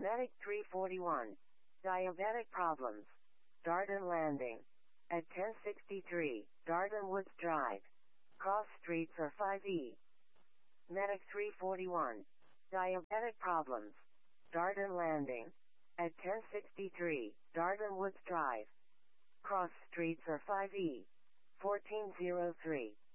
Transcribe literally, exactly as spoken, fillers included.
Medic three forty-one. Diabetic problems. Darden Landing. At ten sixty-three, Darden Woods Drive. Cross streets are five E. Medic three forty-one. Diabetic problems. Darden Landing. At ten sixty-three, Darden Woods Drive. Cross streets are five E. fourteen oh three.